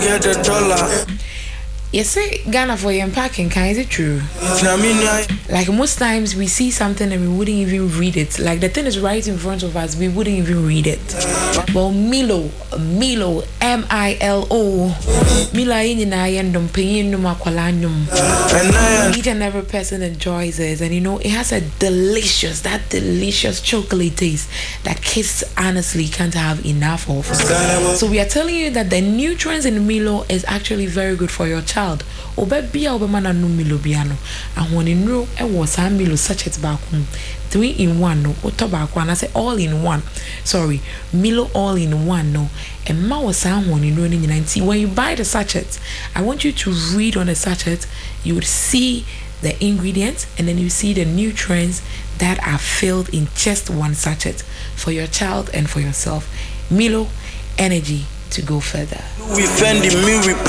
the dollar. Yes, say Ghana for your packing, is it true? Like most times we see something and we wouldn't even read it. Like the thing is right in front of us, we wouldn't even read it. Well, Milo, M-I-L-O. Milo yendom peyinum akwalanum. Each and every person enjoys it, and you know it has a delicious chocolate taste that kids honestly can't have enough of. So we are telling you that the nutrients in Milo is actually very good for your child. Obebia obemana no Milo biano. And when in row it was a Milo sachet back 3-in-1 no otobako and I say all in one. Sorry, Milo all in one no. And ma was one in running 90. When you buy the sachet, I want you to read on the sachet, you would see the ingredients and then you see the nutrients that are filled in just one sachet for your child and for yourself. Milo, energy to go further. We find the